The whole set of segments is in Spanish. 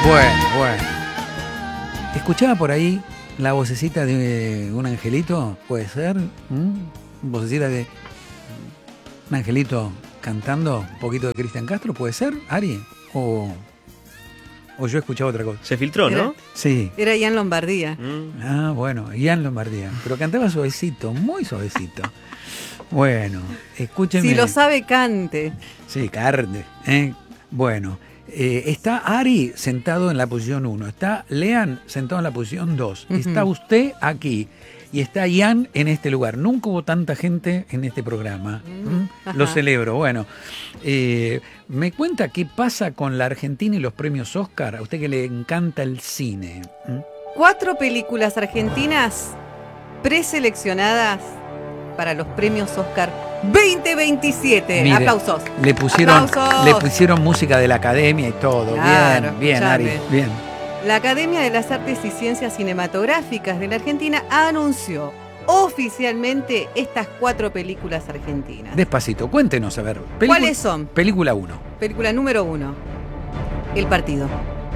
Bueno. ¿Escuchaba por ahí la vocecita de un angelito? ¿Puede ser? ¿Vocecita de un angelito cantando un poquito de Cristian Castro? ¿Puede ser, Ari? ¿O yo he escuchado otra cosa? Se filtró, ¿no? Sí. Era Ian Lombardía. Ah, bueno, Ian Lombardía. Pero cantaba suavecito, muy suavecito. Bueno, escúchenme. Si lo sabe, cante. Sí, carne. Bueno, está Ari sentado en la posición 1, está Lean sentado en la posición 2, está usted aquí y está Ian en este lugar. Nunca hubo tanta gente en este programa. Lo celebro. Bueno, me cuenta qué pasa con la Argentina y los premios Oscar, a usted que le encanta el cine. 4 películas argentinas preseleccionadas para los premios Oscar 2027. Mire, Aplausos. Le pusieron música de la Academia y todo. Claro, bien, Ari, bien. La Academia de las Artes y Ciencias Cinematográficas de la Argentina anunció oficialmente estas 4 películas argentinas. Despacito, cuéntenos, a ver. ¿Cuáles son? Película 1. Película número 1. El Partido.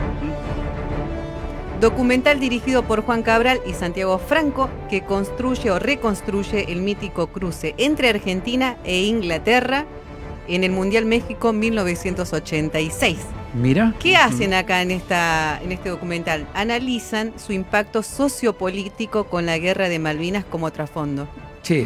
Documental dirigido por Juan Cabral y Santiago Franco, que construye o reconstruye el mítico cruce entre Argentina e Inglaterra en el Mundial México 1986. Mira. ¿Qué hacen acá en este documental? Analizan su impacto sociopolítico con la Guerra de Malvinas como trasfondo. Che,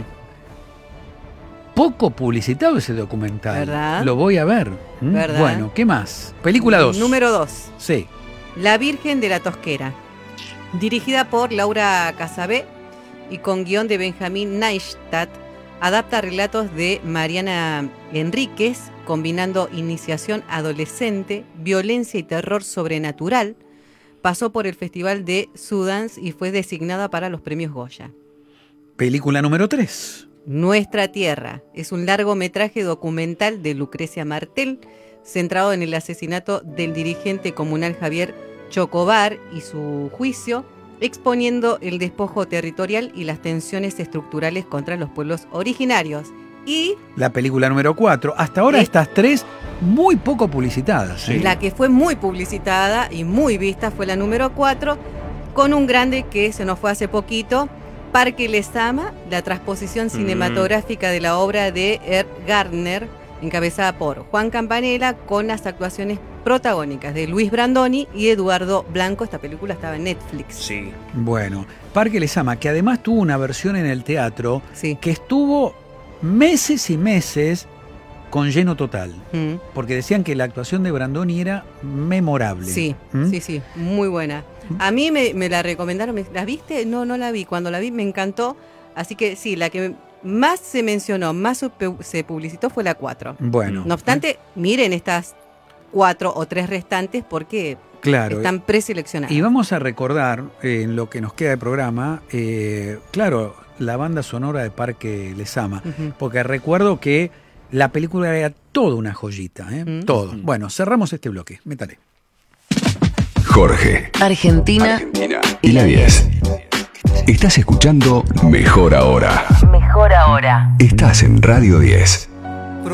poco publicitado ese documental. ¿Verdad? Lo voy a ver. ¿Verdad? Bueno, ¿qué más? Película 2. Número 2. Sí. La Virgen de la Tosquera, dirigida por Laura Casabé y con guión de Benjamín Neistat, adapta relatos de Mariana Enríquez, combinando iniciación adolescente, violencia y terror sobrenatural. Pasó por el Festival de Sundance y fue designada para los premios Goya. Película número 3. Nuestra Tierra es un largometraje documental de Lucrecia Martel, centrado en el asesinato del dirigente comunal Javier Chocobar y su juicio, exponiendo el despojo territorial y las tensiones estructurales contra los pueblos originarios. Y la película número 4. Hasta ahora estas 3 muy poco publicitadas. ¿Sí? La que fue muy publicitada y muy vista fue la número 4, con un grande que se nos fue hace poquito, Parque Lezama, la transposición cinematográfica de la obra de Erd Gardner, encabezada por Juan Campanella, con las actuaciones protagónicas de Luis Brandoni y Eduardo Blanco. Esta película estaba en Netflix. Sí. Bueno, Parque Lezama, que además tuvo una versión en el teatro, sí, que estuvo meses y meses con lleno total, porque decían que la actuación de Brandoni era memorable. Sí, sí, muy buena. A mí me la recomendaron. ¿La viste? No la vi. Cuando la vi me encantó. Así que sí, la que más se mencionó, más se publicitó fue la 4. Bueno. No obstante, miren estas 4 o 3 restantes porque están preseleccionadas. Y vamos a recordar, en lo que nos queda de programa, claro, la banda sonora de Parque Lezama, porque recuerdo que la película era toda una joyita, todo. Bueno, cerramos este bloque, métale. Jorge, Argentina y la 10. Estás escuchando Mejor Ahora. Mejor Ahora. Estás en Radio 10.